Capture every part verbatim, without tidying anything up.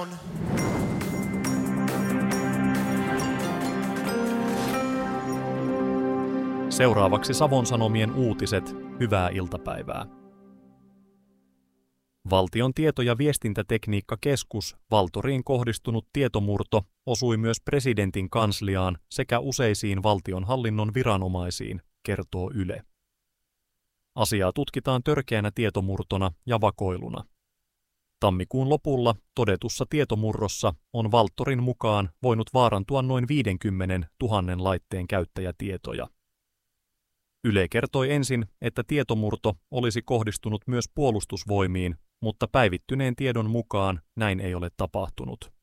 down. Seuraavaksi Savon Sanomien uutiset. Hyvää iltapäivää. Valtion tieto- ja viestintätekniikkakeskus, Valtoriin kohdistunut tietomurto, osui myös presidentin kansliaan sekä useisiin valtionhallinnon viranomaisiin, kertoo Yle. Asiaa tutkitaan törkeänä tietomurtona ja vakoiluna. Tammikuun lopulla todetussa tietomurrossa on Valtorin mukaan voinut vaarantua noin viisikymmentätuhatta laitteen käyttäjätietoja. Yle kertoi ensin, että tietomurto olisi kohdistunut myös puolustusvoimiin, mutta päivittyneen tiedon mukaan näin ei ole tapahtunut.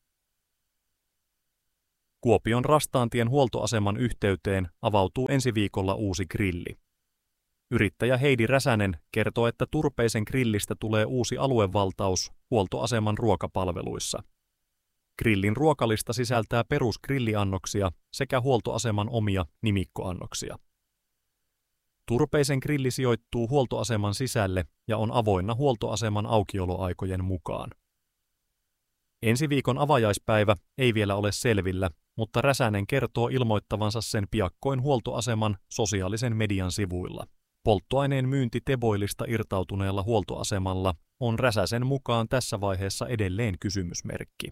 Kuopion Rastaantien huoltoaseman yhteyteen avautuu ensi viikolla uusi grilli. Yrittäjä Heidi Räsänen kertoo, että Turpeisen grillistä tulee uusi aluevaltaus huoltoaseman ruokapalveluissa. Grillin ruokalista sisältää perusgrilliannoksia sekä huoltoaseman omia nimikkoannoksia. Turpeisen grilli sijoittuu huoltoaseman sisälle ja on avoinna huoltoaseman aukioloaikojen mukaan. Ensi viikon avajaispäivä ei vielä ole selvillä, mutta Räsänen kertoo ilmoittavansa sen piakkoin huoltoaseman sosiaalisen median sivuilla. Polttoaineen myynti Teboilista irtautuneella huoltoasemalla on Räsäsen mukaan tässä vaiheessa edelleen kysymysmerkki.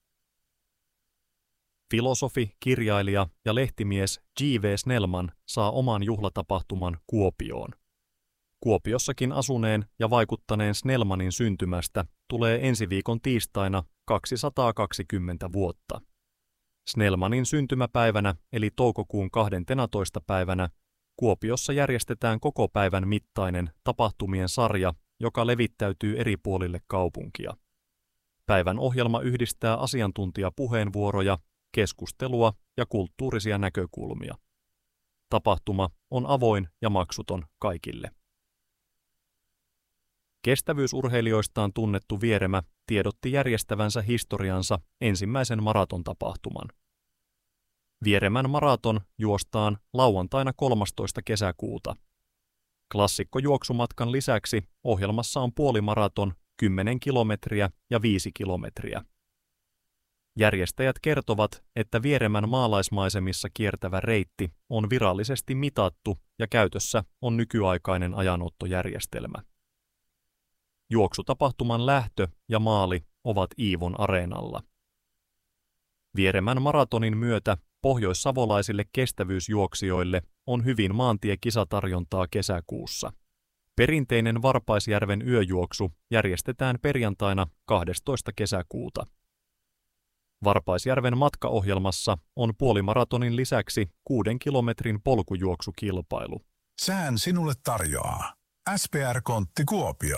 Filosofi, kirjailija ja lehtimies J V Snellman saa oman juhlatapahtuman Kuopioon. Kuopiossakin asuneen ja vaikuttaneen Snellmanin syntymästä tulee ensi viikon tiistaina kaksisataakaksikymmentä vuotta. Snellmanin syntymäpäivänä eli toukokuun kahdenteentoista päivänä Kuopiossa järjestetään koko päivän mittainen tapahtumien sarja, joka levittäytyy eri puolille kaupunkia. Päivän ohjelma yhdistää asiantuntijapuheenvuoroja, keskustelua ja kulttuurisia näkökulmia. Tapahtuma on avoin ja maksuton kaikille. Kestävyysurheilijoistaan tunnettu Vieremä tiedotti järjestävänsä historiansa ensimmäisen maratontapahtuman. Vieremän maraton juostaan lauantaina kolmastoista kesäkuuta. Klassikkojuoksumatkan lisäksi ohjelmassa on puolimaraton, kymmenen kilometriä ja viisi kilometriä. Järjestäjät kertovat, että Vieremän maalaismaisemissa kiertävä reitti on virallisesti mitattu ja käytössä on nykyaikainen ajanottojärjestelmä. Juoksutapahtuman lähtö ja maali ovat Iivon areenalla. Vieremän maratonin myötä pohjoissavolaisille kestävyysjuoksijoille on hyvin maantiekisatarjontaa kesäkuussa. Perinteinen Varpaisjärven yöjuoksu järjestetään perjantaina kahdestoista kesäkuuta. Varpaisjärven matkaohjelmassa on puolimaratonin lisäksi kuuden kilometrin polkujuoksukilpailu. Sään sinulle tarjoaa S P R-kontti Kuopio.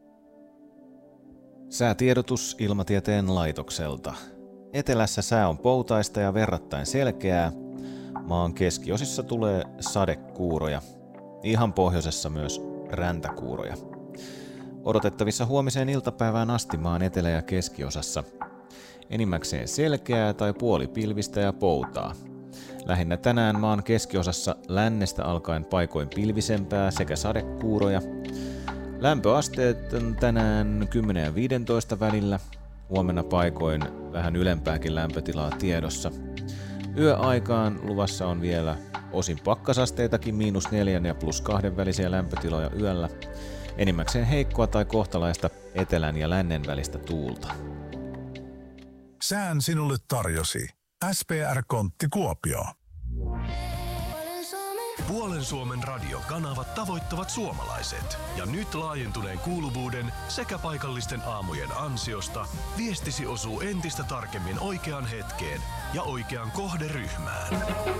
Säätiedotus Ilmatieteen laitokselta. Etelässä sää on poutaista ja verrattain selkeää. Maan keskiosissa tulee sadekuuroja. Ihan pohjoisessa myös räntäkuuroja. Odotettavissa huomiseen iltapäivään asti maan etelä- ja keskiosassa. Enimmäkseen selkeää tai puolipilvistä ja poutaa. Lähinnä tänään maan keskiosassa lännestä alkaen paikoin pilvisempää sekä sadekuuroja. Lämpöasteet on tänään kymmenen ja viisitoista välillä. Huomenna paikoin vähän ylempääkin lämpötilaa tiedossa. Yöaikaan luvassa on vielä osin pakkasasteitakin miinus neljän ja plus kahden välisiä lämpötiloja yöllä. Enimmäkseen heikkoa tai kohtalaista etelän ja lännen välistä tuulta. Sään sinulle tarjosi S P R-kontti Kuopio. Puolen Suomen radiokanavat tavoittavat suomalaiset. Ja nyt laajentuneen kuuluvuuden sekä paikallisten aamujen ansiosta viestisi osuu entistä tarkemmin oikeaan hetkeen ja oikeaan kohderyhmään.